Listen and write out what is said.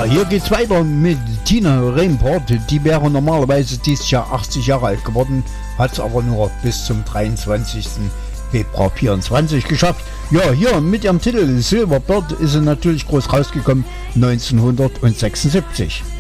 hier geht's weiter mit Tina Remport. Die wäre normalerweise dieses Jahr 80 Jahre alt geworden, hat es aber nur bis zum 23. Februar 24 geschafft. Ja, hier mit ihrem Titel Silver Bird ist sie natürlich groß rausgekommen, 1976.